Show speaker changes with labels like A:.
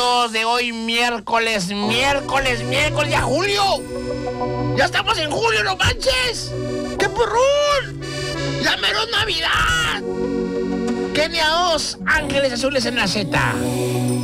A: amigos de hoy miércoles, ya julio. Ya estamos en julio, no manches. ¡Qué porrón! ¡Ya mero es Navidad! Kenia Oz, Ángeles Azules en la Z.